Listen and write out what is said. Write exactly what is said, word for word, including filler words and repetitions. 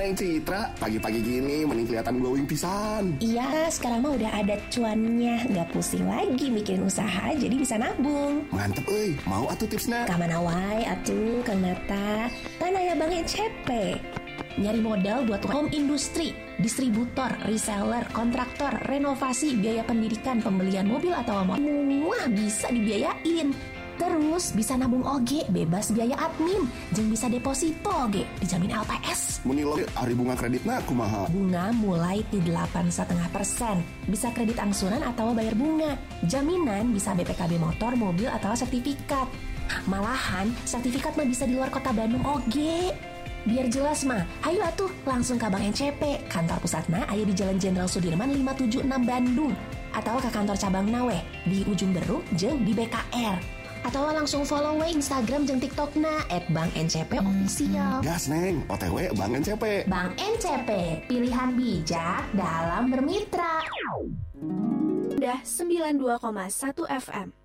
Neng Citra, pagi-pagi gini mending kelihatan glowing pisan. Iya, sekarang mah udah ada cuannya, nggak pusing lagi mikirin usaha, jadi bisa nabung. Mantep euy, mau atuh tipsna? Kamana wae atuh Kang Nata, kan aya Bank N C P. Nyari modal buat home industri, distributor, reseller, kontraktor, renovasi, biaya pendidikan, pembelian mobil atau motor, semua bisa dibiayain. Terus bisa nabung oge, bebas biaya admin, jeung bisa deposito oge, dijamin L P S. Muni lo hari bunga kreditna kumaha? Bunga mulai di delapan koma lima persen. Bisa kredit angsuran atau bayar bunga. Jaminan bisa B P K B motor, mobil atau sertifikat. Malahan sertifikat mah bisa di luar kota Bandung oge. Biar jelas mah, ayo atuh langsung ke Bank N C P. Kantor pusatna aya di Jalan Jenderal Sudirman lima tujuh enam Bandung. Atau ke kantor cabang Nawe di Ujung Beruk jeung di B K R. Atau langsung follow we Instagram jeung TikTokna et bank N C P official. Gas neng, O T W Bank N C P. Bank N C P, pilihan bijak dalam bermitra. Udah sembilan puluh dua koma satu F M.